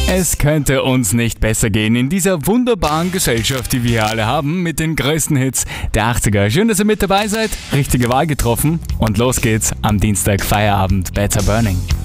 Es könnte uns nicht besser gehen in dieser wunderbaren Gesellschaft, die wir hier alle haben, mit den größten Hits der 80er. Schön, dass ihr mit dabei seid, richtige Wahl getroffen und los geht's am Dienstag Feierabend Better Burning.